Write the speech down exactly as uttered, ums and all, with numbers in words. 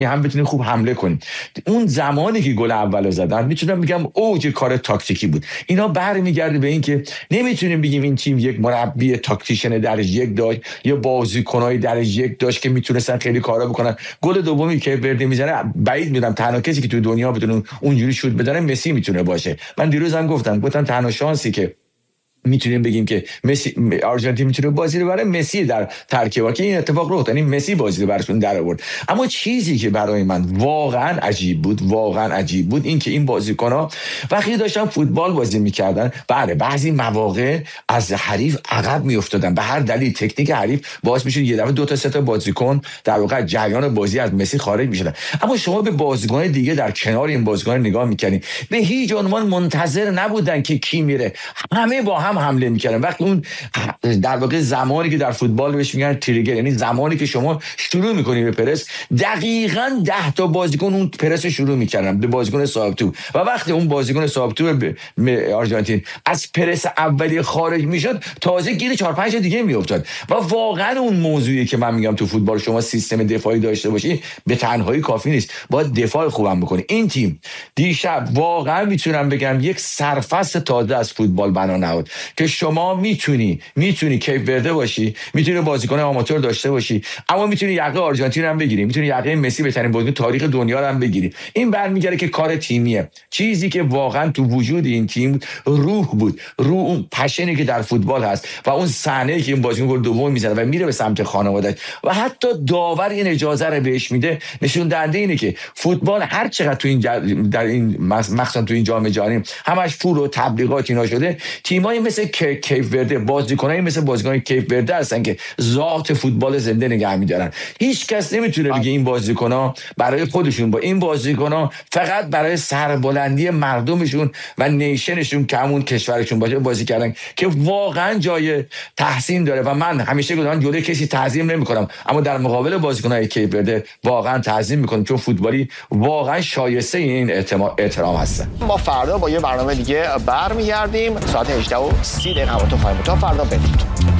هم بتونین خوب حمله کنین. اون زمانی که گل اولو زدن میتونم بگم اوج کار تاکتیکی بود. اینا برمیگرده به این که نمیتونیم بگیم این تیم یک مربی تاکتیشن درجه یک داشت یا بازیکنای درجه یک داشت که میتونستن خیلی کارا بکنن. گل دومی که ورده میزنه بعید میدونم تنها کسی که تو دنیا بتونه اونجوری شوت بزنه مسی میتونه باشه. من دیروز هم گفتم گفتم تنها شانسی که میتونیم بگیم که مسی آرژانتین میتونه بازی رو برای مسی در ترکیب که این اتفاق رخ داد، یعنی مسی بازی رو براشون در آورد. اما چیزی که برای من واقعا عجیب بود واقعا عجیب بود این که این بازیکن‌ها وقتی داشتن فوتبال بازی میکردن بله بعضی مواقع از حریف عقب میافتادن به هر دلیل. تکنیک حریف باعث میشد یه دفعه دو تا سه تا بازیکن در واقع جریان بازی از مسی خارج میشدن. اما شما به بازیکن دیگه در کنار این بازیکن نگاه میکنید به هیچ عنوان منتظر نبودن که کی میره، همه با هم حمله میکردن. وقتی اون در واقع زمانی که در فوتبال بهش میگن تریگر، یعنی زمانی که شما شروع میکنی به پرس، دقیقاً ده تا بازیکن اون پرس شروع میکردن به بازیکن صاحب توپ و وقتی اون بازیکن صاحب توپ آرژانتین از پرس اولی خارج میشد تازه گیر چهار پنج دیگه میافتاد. و واقعا اون موضوعی که من میگم تو فوتبال شما سیستم دفاعی داشته باشی به تنهایی کافی نیست، باید دفاع خوبم بکنی. این تیم دیشب واقعا میتونم بگم یک سرفصل تازه از فوتبال بنا نهاد که شما میتونی میتونی کیپ ورده باشی، میتونی بازیکن آماتور داشته باشی، اما میتونی یقه آرژانتین هم بگیری، میتونی یقه مسی بهترین بازیکن تاریخ دنیا رو هم بگیری. این برمیگره که کار تیمیه. چیزی که واقعا تو وجود این تیم روح بود، روح اون پشنی که در فوتبال هست و اون صحنه‌ای که این بازیکن گل دوم میزنه و میره به سمت خانواده‌اش و حتی داور این اجازه رو بهش میده، نشون دهنده اینه که فوتبال هر چقدر تو این جا... در این مخصوصا تو این جام جهانی همش پول و تبلیغات اینا شده، تیمای مثل کیپ ورده بازیکنایی مثل بازیکن کیپ ورده هستن که ذات فوتبال زنده نگه می‌دارن. هیچ کس نمیتونه بگه این بازیکن‌ها برای خودشون، با این بازیکن‌ها فقط برای سربلندی مردمشون و نیشنشون که همون کشورشون باشه بازی کردن که واقعا جای تحسین داره. و من همیشه گفتم جلوی کسی تعظیم نمی‌کنم، اما در مقابل بازیکن‌های کیپ ورده واقعا تعظیم می‌کنم چون فوتبالی واقعا شایسته این احترام هستن. ما فردا با یه برنامه دیگه برمیگردیم ساعت هجده و سی دقیقه. همتون خواهیم تا فردا بدید.